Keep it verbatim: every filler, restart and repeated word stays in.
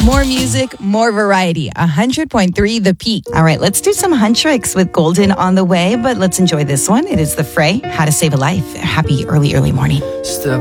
More music, more variety. one hundred point three The Peak. All right, let's do some hunt tricks with Golden on the way, but let's enjoy this one. It is The Fray, How to Save a Life. Happy early, early morning. Step